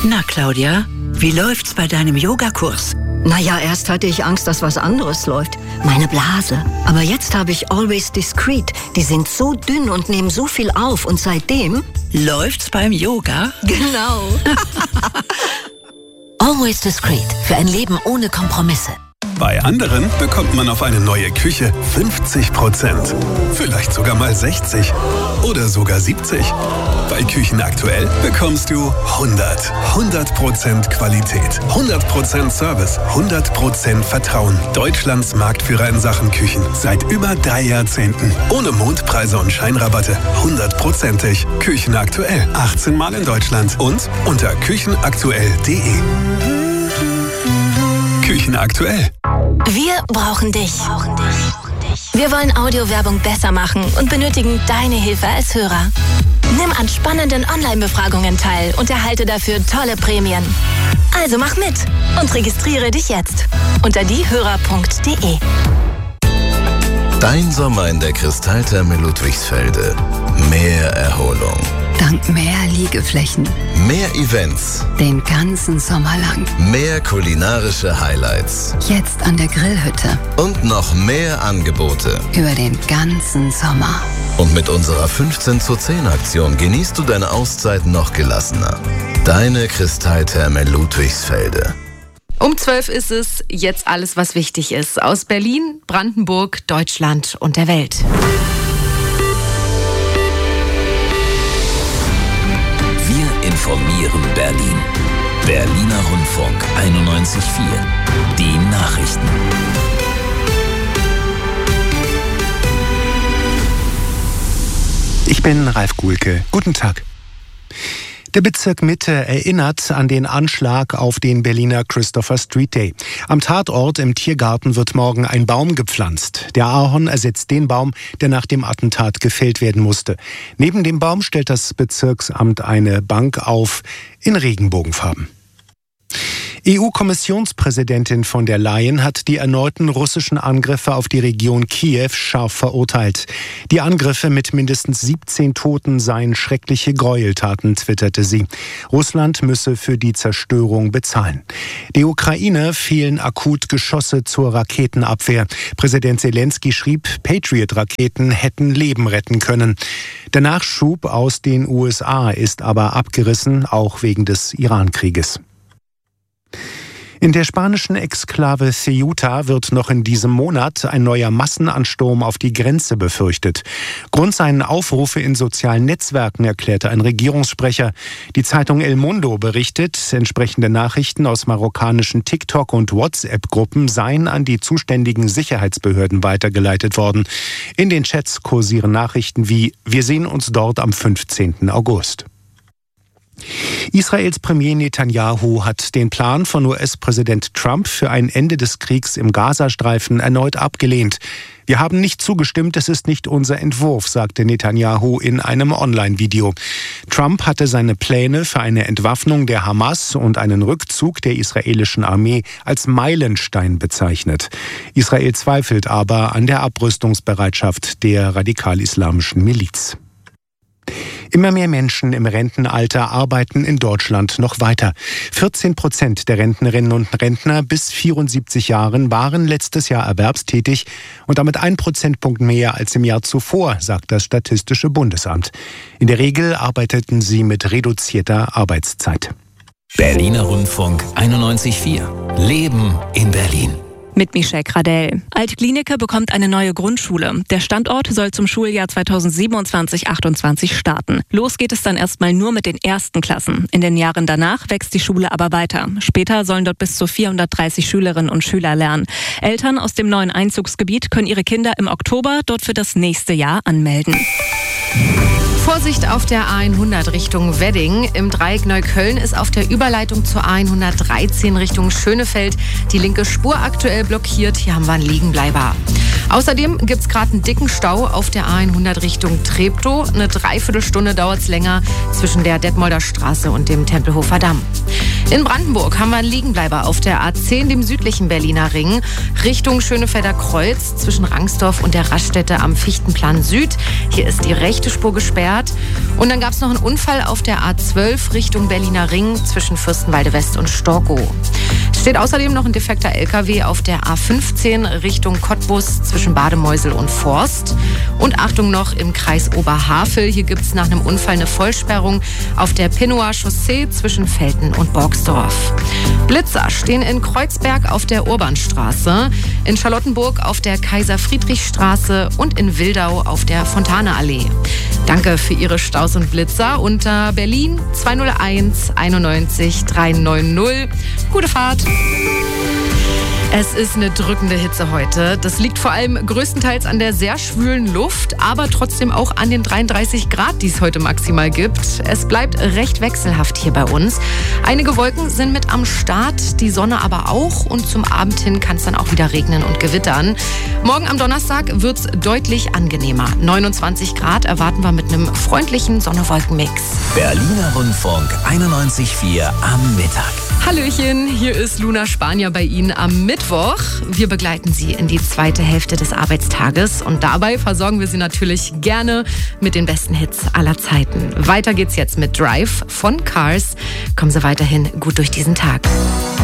Na, Claudia, wie läuft's bei deinem Yogakurs? Naja, erst hatte ich Angst, dass was anderes läuft. Meine Blase. Aber jetzt habe ich Always Discreet. Die sind so dünn und nehmen so viel auf. Und seitdem... Läuft's beim Yoga? Genau. Always Discreet. Für ein Leben ohne Kompromisse. Bei anderen bekommt man auf eine neue Küche 50%. Vielleicht sogar mal 60. Oder sogar 70. Bei Küchen Aktuell bekommst du 100% Qualität, 100% Service, 100% Vertrauen. Deutschlands Marktführer in Sachen Küchen. Seit über 3 Jahrzehnten. Ohne Mondpreise und Scheinrabatte. 100%ig. Küchen Aktuell. 18 Mal in Deutschland. Und unter küchenaktuell.de. Küchen Aktuell. Wir brauchen dich. Wir wollen Audiowerbung besser machen und benötigen deine Hilfe als Hörer. Nimm an spannenden Online-Befragungen teil und erhalte dafür tolle Prämien. Also mach mit und registriere dich jetzt unter diehörer.de. Dein Sommer in der Kristalltherme Ludwigsfelde. Mehr Erholung. Dank mehr Liegeflächen. Mehr Events. Den ganzen Sommer lang. Mehr kulinarische Highlights. Jetzt an der Grillhütte. Und noch mehr Angebote. Über den ganzen Sommer. Und mit unserer 15:10 genießt du deine Auszeit noch gelassener. Deine Kristalltherme Ludwigsfelde. Um 12 ist es jetzt alles, was wichtig ist. Aus Berlin, Brandenburg, Deutschland und der Welt. Wir informieren Berlin. Berliner Rundfunk 91.4. Die Nachrichten. Ich bin Ralf Guhlke. Guten Tag. Der Bezirk Mitte erinnert an den Anschlag auf den Berliner Christopher Street Day. Am Tatort im Tiergarten wird morgen ein Baum gepflanzt. Der Ahorn ersetzt den Baum, der nach dem Attentat gefällt werden musste. Neben dem Baum stellt das Bezirksamt eine Bank auf in Regenbogenfarben. EU-Kommissionspräsidentin von der Leyen hat die erneuten russischen Angriffe auf die Region Kiew scharf verurteilt. Die Angriffe mit mindestens 17 Toten seien schreckliche Gräueltaten, twitterte sie. Russland müsse für die Zerstörung bezahlen. Der Ukraine fehlen akut Geschosse zur Raketenabwehr. Präsident Zelensky schrieb, Patriot-Raketen hätten Leben retten können. Der Nachschub aus den USA ist aber abgerissen, auch wegen des Iran-Krieges. In der spanischen Exklave Ceuta wird noch in diesem Monat ein neuer Massenansturm auf die Grenze befürchtet. Grund seien Aufrufe in sozialen Netzwerken, erklärte ein Regierungssprecher. Die Zeitung El Mundo berichtet, entsprechende Nachrichten aus marokkanischen TikTok- und WhatsApp-Gruppen seien an die zuständigen Sicherheitsbehörden weitergeleitet worden. In den Chats kursieren Nachrichten wie „Wir sehen uns dort am 15. August. Israels Premier Netanyahu hat den Plan von US-Präsident Trump für ein Ende des Kriegs im Gazastreifen erneut abgelehnt. Wir haben nicht zugestimmt, es ist nicht unser Entwurf, sagte Netanyahu in einem Online-Video. Trump hatte seine Pläne für eine Entwaffnung der Hamas und einen Rückzug der israelischen Armee als Meilenstein bezeichnet. Israel zweifelt aber an der Abrüstungsbereitschaft der radikal-islamischen Miliz. Immer mehr Menschen im Rentenalter arbeiten in Deutschland noch weiter. 14% der Rentnerinnen und Rentner bis 74 Jahren waren letztes Jahr erwerbstätig und damit 1 Prozentpunkt mehr als im Jahr zuvor, sagt das Statistische Bundesamt. In der Regel arbeiteten sie mit reduzierter Arbeitszeit. Berliner Rundfunk 91.4. Leben in Berlin. Mit Michelle Gradell. Alt-Glienicke bekommt eine neue Grundschule. Der Standort soll zum Schuljahr 2027/28 starten. Los geht es dann erstmal nur mit den ersten Klassen. In den Jahren danach wächst die Schule aber weiter. Später sollen dort bis zu 430 Schülerinnen und Schüler lernen. Eltern aus dem neuen Einzugsgebiet können ihre Kinder im Oktober dort für das nächste Jahr anmelden. Vorsicht auf der A100 Richtung Wedding. Im Dreieck Neukölln ist auf der Überleitung zur A113 Richtung Schönefeld die linke Spur aktuell blockiert. Hier haben wir einen Liegenbleiber. Außerdem gibt es gerade einen dicken Stau auf der A100 Richtung Treptow. Eine Dreiviertelstunde dauert es länger zwischen der Detmolder Straße und dem Tempelhofer Damm. In Brandenburg haben wir einen Liegenbleiber auf der A10, dem südlichen Berliner Ring, Richtung Schönefelder Kreuz zwischen Rangsdorf und der Raststätte am Fichtenplan Süd. Hier ist die rechte Spur gesperrt. Und dann gab es noch einen Unfall auf der A12 Richtung Berliner Ring zwischen Fürstenwalde West und Storkow. Es steht außerdem noch ein defekter LKW auf der A15 Richtung Cottbus zwischen Bademeusel und Forst. Und Achtung noch im Kreis Oberhavel. Hier gibt es nach einem Unfall eine Vollsperrung auf der Pinnower Chaussee zwischen Velten und Borgsdorf. Blitzer stehen in Kreuzberg auf der Urbanstraße, in Charlottenburg auf der Kaiser-Friedrich-Straße und in Wildau auf der Fontane-Allee. Danke für Ihre Staus und Blitzer unter Berlin 201 91 390. Gute Fahrt! Es ist eine drückende Hitze heute. Das liegt vor allem größtenteils an der sehr schwülen Luft, aber trotzdem auch an den 33 Grad, die es heute maximal gibt. Es bleibt recht wechselhaft hier bei uns. Einige Wolken sind mit am Start, die Sonne aber auch. Und zum Abend hin kann es dann auch wieder regnen und gewittern. Morgen am Donnerstag wird es deutlich angenehmer. 29 Grad erwarten wir mit einem freundlichen Sonne-Wolken-Mix. Berliner Rundfunk 91.4 am Mittag. Hallöchen, hier ist Luna Spanier bei Ihnen am Mittwoch. Wir begleiten Sie in die zweite Hälfte des Arbeitstages und dabei versorgen wir Sie natürlich gerne mit den besten Hits aller Zeiten. Weiter geht's jetzt mit Drive von Cars. Kommen Sie weiterhin gut durch diesen Tag.